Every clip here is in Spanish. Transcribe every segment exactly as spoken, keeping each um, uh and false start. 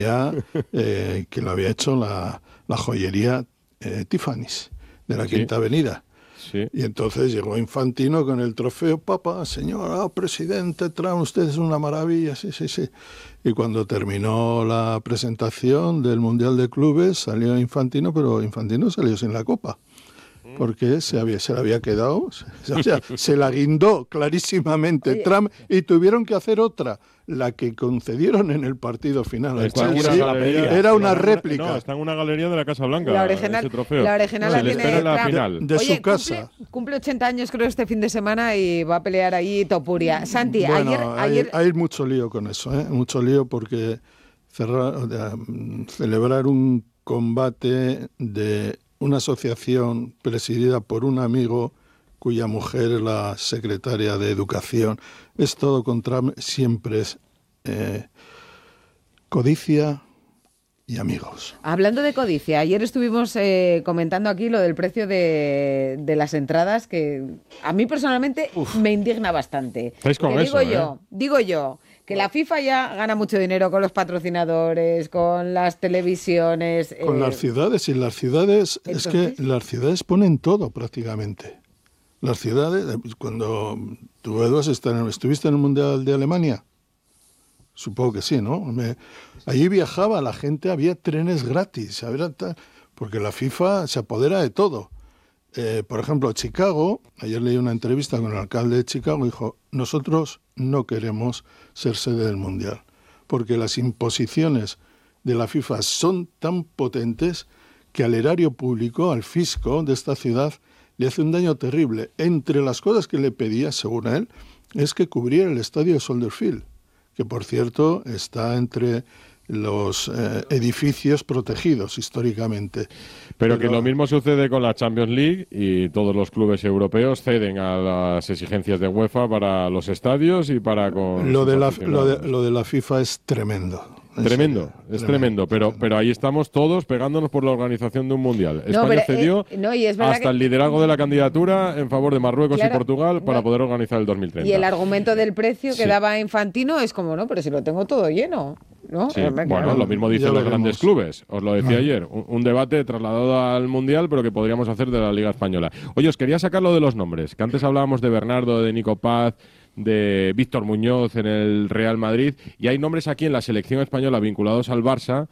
eh, que lo había hecho la, la joyería eh, Tiffany's de la Sí. Quinta Avenida. Sí. Y entonces llegó Infantino con el trofeo, papá, señor, ah, presidente Trump, usted es una maravilla, sí, sí, sí. Y cuando terminó la presentación del Mundial de Clubes, salió Infantino, pero Infantino salió sin la copa, porque se, había, se la había quedado, o sea, se la guindó clarísimamente Oye. Trump y tuvieron que hacer otra, la que concedieron en el partido final al Está en una Chelsea, galería- era una está en réplica. No, está en una galería de la Casa Blanca. La original, ese trofeo. la original Se la le tiene espera en la Trump. final. De Oye, su cumple- casa. Cumple ochenta años creo este fin de semana y va a pelear ahí Topuria. Santi, Bueno, ayer... hay, ayer hay mucho lío con eso, ¿eh? Mucho lío porque cerrar, o sea, celebrar un combate de una asociación presidida por un amigo cuya mujer es la secretaria de Educación, es todo contra, siempre es eh, codicia y amigos. Hablando de codicia, ayer estuvimos eh, comentando aquí lo del precio de, de las entradas, que a mí personalmente me indigna bastante. Estáis con Que eso, digo ¿eh? yo, digo yo, que la FIFA ya gana mucho dinero con los patrocinadores, con las televisiones. Con eh, las ciudades, y las ciudades, es entonces- que las ciudades ponen todo prácticamente. Las ciudades, cuando tú, Edu, estuviste en el Mundial de Alemania, supongo que sí, ¿no? Me, allí viajaba la gente, había trenes gratis, había tal, porque la FIFA se apodera de todo. Eh, por ejemplo, Chicago, ayer leí una entrevista con el alcalde de Chicago, dijo, nosotros no queremos ser sede del Mundial, porque las imposiciones de la FIFA son tan potentes que al erario público, al fisco de esta ciudad, le hace un daño terrible. Entre las cosas que le pedía, según él, es que cubriera el estadio de Soldier Field, que por cierto está entre los eh, edificios protegidos históricamente. Pero que lo mismo sucede con la Champions League y todos los clubes europeos ceden a las exigencias de UEFA para los estadios y para con Lo sus de, la, lo, aficionados. de, lo de la FIFA es tremendo. En Tremendo, serio, es tremendo, pero, tremendo. pero ahí estamos todos pegándonos por la organización de un mundial. No, España pero, cedió eh, no, y es verdad hasta que- el liderazgo de la candidatura en favor de Marruecos Claro, y Portugal para no, poder organizar el dos mil treinta. Y el argumento del precio que Sí. daba Infantino es como, no, pero si lo tengo todo lleno, ¿no? Sí, Eh, bueno, claro. lo mismo Ya dicen los veremos. grandes clubes. Os lo decía ayer. Un, un debate trasladado al Mundial, pero que podríamos hacer de la Liga Española. Oye, os quería sacar lo de los nombres. Que antes hablábamos de Bernardo, de Nico Paz, de Víctor Muñoz en el Real Madrid. Y hay nombres aquí en la selección española vinculados al Barça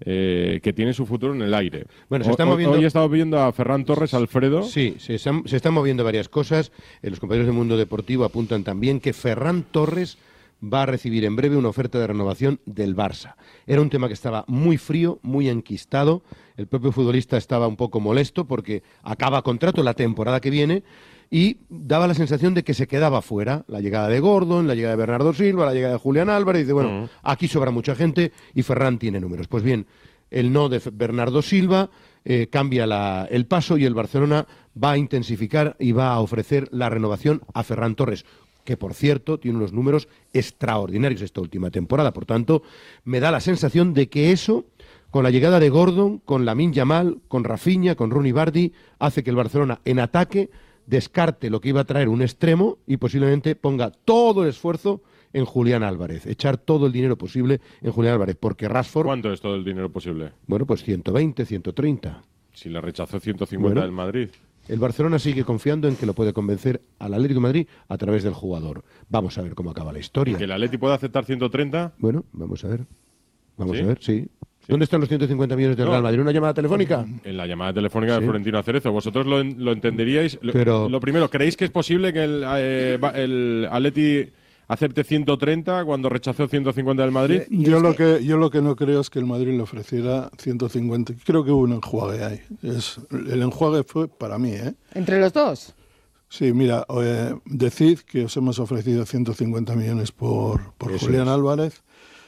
eh, que tienen su futuro en el aire. Bueno, se Ho- está hoy- moviendo- Hoy he estado viendo a Ferran Torres, Alfredo. Sí, se están, se están moviendo varias cosas. Eh, los compañeros del Mundo Deportivo apuntan también que Ferran Torres va a recibir en breve una oferta de renovación del Barça. Era un tema que estaba muy frío, muy enquistado. El propio futbolista estaba un poco molesto porque acaba contrato la temporada que viene y daba la sensación de que se quedaba fuera. La llegada de Gordon, la llegada de Bernardo Silva, la llegada de Julián Álvarez. Dice, bueno, Mm. aquí sobra mucha gente y Ferran tiene números. Pues bien, el no de F- Bernardo Silva eh, cambia la- el paso y el Barcelona va a intensificar y va a ofrecer la renovación a Ferran Torres, que por cierto tiene unos números extraordinarios esta última temporada. Por tanto, me da la sensación de que eso, con la llegada de Gordon, con Lamine Yamal, con Rafinha, con Rooney Bardi, hace que el Barcelona en ataque descarte lo que iba a traer un extremo y posiblemente ponga todo el esfuerzo en Julián Álvarez, echar todo el dinero posible en Julián Álvarez, porque Rashford, ¿Cuánto es todo el dinero posible? bueno, pues ciento veinte, ciento treinta. Si le rechazó ciento cincuenta Bueno. del Madrid. El Barcelona sigue confiando en que lo puede convencer al Atlético de Madrid a través del jugador. Vamos a ver cómo acaba la historia. ¿Que el Atleti puede aceptar ciento treinta? Bueno, vamos a ver. Vamos ¿Sí? a ver, sí. ¿Dónde están los ciento cincuenta millones del No. Real Madrid? ¿Una llamada telefónica? En la llamada telefónica Sí. de Florentino Cerezo. ¿Vosotros lo, en- lo entenderíais? Lo, Pero- lo primero, ¿creéis que es posible que el, eh, va- el Atleti acepte ciento treinta cuando rechazó ciento cincuenta del Madrid? Yo lo que yo lo que no creo es que el Madrid le ofreciera ciento cincuenta. Creo que hubo un enjuague ahí. Es, el enjuague fue para mí, ¿eh? ¿Entre los dos? Sí, mira, eh, decid que os hemos ofrecido ciento cincuenta millones por, por Eso Julián es. Álvarez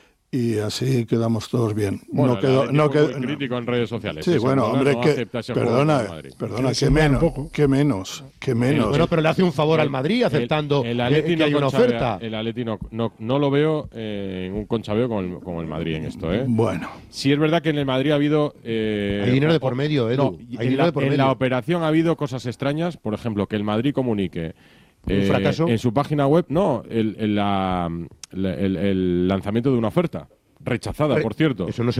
y así quedamos todos bien. Bueno, no quedó, el no Atleti fue quedó, muy crítico en redes sociales. Sí, Ese bueno, Guardiola hombre, no que acepta ese juego perdona, con el Madrid. perdona, Que se que vea un menos, poco. que menos, que menos. Bueno, pero le hace un favor El- al Madrid aceptando el, el que- Atleti que, no hay una conchabea- oferta. El Atleti no, no, no lo veo eh, en un conchabeo con el, con el Madrid en esto, ¿eh? Bueno, Sí es verdad que en el Madrid ha habido... eh, Hay dinero de o- por medio, Edu. no, Hay en, dinero la, de por en medio. la operación ha habido cosas extrañas, por ejemplo, que el Madrid comunique ¿Un fracaso? en su página web, no, el, el, la- el- el- el lanzamiento de una oferta, rechazada, Hombre, por cierto. Eso no se